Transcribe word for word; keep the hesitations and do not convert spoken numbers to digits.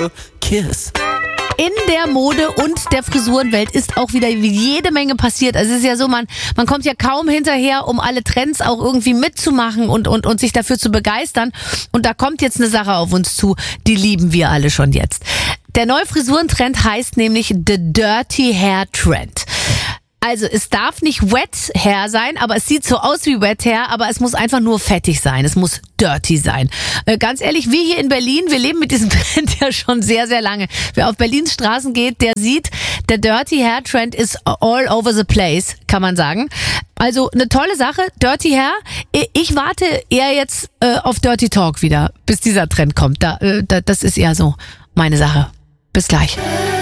a kiss. In der Mode und der Frisurenwelt ist auch wieder jede Menge passiert. Also es ist ja so, man, man kommt ja kaum hinterher, um alle Trends auch irgendwie mitzumachen und, und, und sich dafür zu begeistern. Und da kommt jetzt eine Sache auf uns zu, die lieben wir alle schon jetzt. Der neue Frisurentrend heißt nämlich The Dirty Hair Trend. Also es darf nicht Wet Hair sein, aber es sieht so aus wie Wet Hair, aber es muss einfach nur fettig sein. Es muss dirty sein. Äh, ganz ehrlich, wir hier in Berlin, wir leben mit diesem Trend ja schon sehr, sehr lange. Wer auf Berlins Straßen geht, der sieht, der Dirty Hair Trend ist all over the place, kann man sagen. Also eine tolle Sache, Dirty Hair. Ich warte eher jetzt äh, auf Dirty Talk wieder, bis dieser Trend kommt. Da, äh, da, das ist eher so meine Sache. Bis gleich.